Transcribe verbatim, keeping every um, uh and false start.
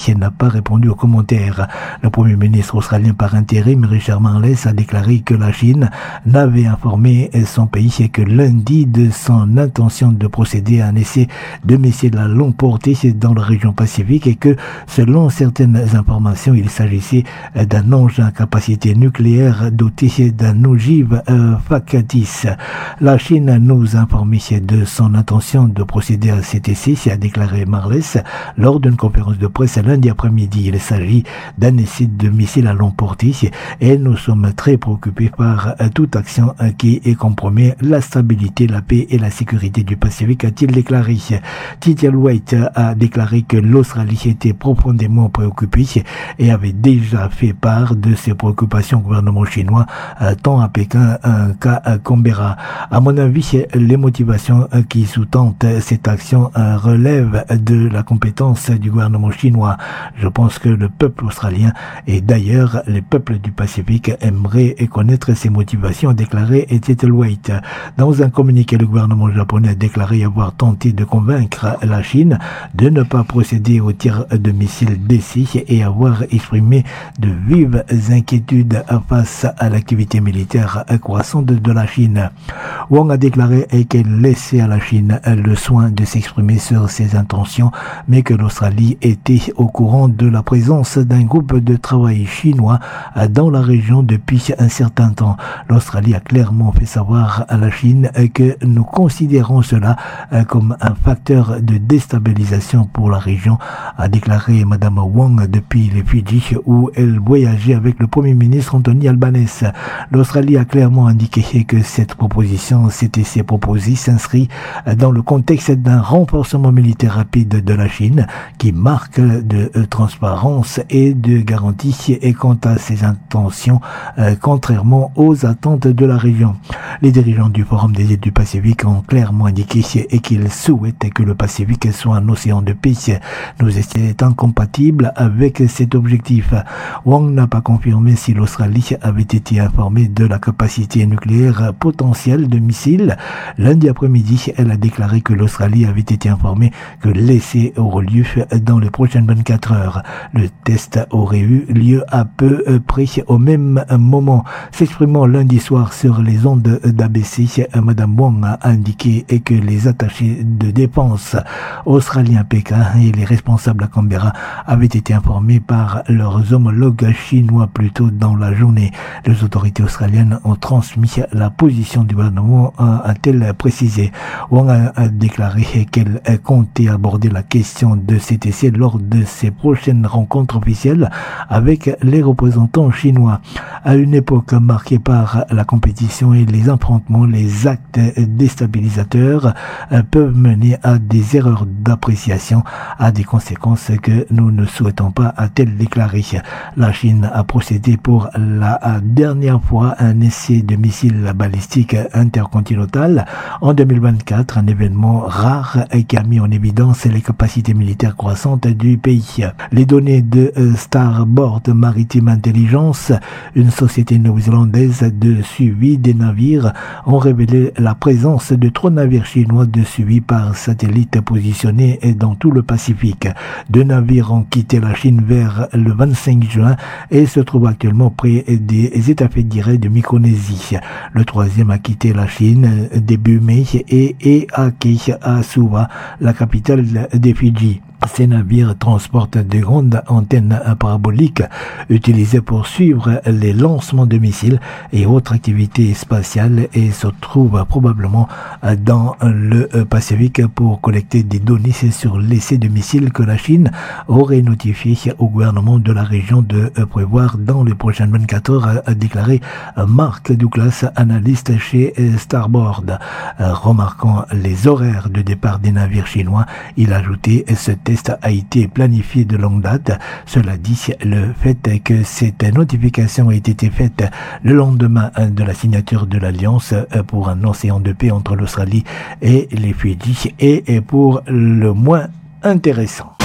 n'a pas répondu aux commentaires. Le Premier ministre australien par intérim, Richard Marles, a déclaré que la Chine n'avait informé son pays que lundi de son intention de procéder à un essai de missiles à longue portée dans la région Pacifique et que, selon certaines informations, il s'agissait d'un engin à capacité nucléaire doté d'un ogive euh, factice. La Chine nous a informé de son intention de procéder à cet essai, a déclaré Marles lors d'une conférence de presse lundi après-midi. Il s'agit d'un essai de missile à longue portée et nous sommes très préoccupés par toute action qui compromet la stabilité, la paix et la sécurité du Pacifique, a-t-il déclaré. Titelwhite a déclaré que l'Australie était profondément préoccupée et avait déjà fait part de ses préoccupations au gouvernement chinois, tant à Pékin qu'à Canberra. À mon avis, les motivations qui sous-tendent cette action relèvent de la compétence du gouvernement chinois. Je pense que le peuple australien et d'ailleurs les peuples du Pacifique aimeraient connaître ces motivations, a déclaré Titelwhite. Dans un communiqué, le gouvernement japonais a déclaré avoir tenté de convaincre la Chine de ne pas procéder au tir de missiles d'essai et avoir exprimé de vives inquiétudes face à l'activité militaire croissante de la Chine. Wang a déclaré qu'elle laissait à la Chine le soin de s'exprimer sur ses intentions, mais que l'Australie était au courant de la présence d'un groupe de travail chinois dans la région depuis un certain temps. L'Australie a clairement fait savoir à la Chine que nous considérons cela comme un facteur de déstabilisation pour la région, a déclaré Madame Wang depuis les Fidji où elle voyageait avec le Premier ministre Anthony Albanese. L'Australie a clairement indiqué que cette proposition, cet essai proposé, s'inscrit dans le contexte d'un renforcement militaire rapide de la Chine qui marque de transparence et de garantie et quant à ses intentions, euh, contrairement aux attentes de la région. Les dirigeants du Forum des îles du Pacifique ont clairement indiqué et qu'ils souhaitent que le Pacifique soit un océan de paix. Nous étions incompatibles avec cet objectif. Wang n'a pas confirmé si l'Australie avait été informée de la capacité nucléaire potentielle de missiles. Lundi après-midi, elle a déclaré que l'Australie avait été informée que l'essai aurait lieu dans les prochaines vingt-quatre heures. Le test aurait eu lieu à peu près au même moment. S'exprimant lundi soir sur les ondes d'A B C, Madame Wang a indiqué que les attachés de défense australiens à Pékin et les responsables à Canberra avaient été informés par leurs homologues chinois plus tôt dans la journée. Les autorités australiennes ont transmis la position du gouvernement, a-t-elle précisé. Wang a déclaré qu'elle comptait aborder la question de cet essai lors de ses prochaines rencontres officielles avec les représentants chinois. À une époque marquée par la compétition et les affrontements, les actes déstabilisateurs peuvent mener à des erreurs d'appréciation, à des conséquences que nous ne souhaitons pas, a-t-elle déclaré. La Chine a procédé pour la dernière fois à un essai de missile balistique intercontinental en deux mille vingt-quatre, un événement rare qui a mis en évidence les capacités militaires croissantes du pays. Les données de Starboard Maritime Intelligence, une société néo-zélandaise de suivi des navires, ont révélé la présence de trois navires chinois de suivi par satellite positionnés dans tout le Pacifique. Deux navires ont quitté la Chine vers le vingt-cinq juin et se trouvent actuellement près des États fédérés de Micronésie. Le troisième a quitté la Chine début mai et est à à Suva, la capitale des Fidji. Ces navires transportent de grandes antennes paraboliques utilisées pour suivre les lancements de missiles et autres activités spatiales et se trouvent probablement dans le Pacifique pour collecter des données sur l'essai de missiles que la Chine aurait notifié au gouvernement de la région de prévoir dans les prochaines vingt-quatre heures, a déclaré Mark Douglas, analyste chez Starboard. Remarquant les horaires de départ des navires chinois, il a ajouté ce test a été planifié de longue date. Cela dit, le fait que cette notification ait été faite le lendemain de la signature de l'Alliance pour un océan de paix entre l'Australie et les Fidji est pour le moins intéressant.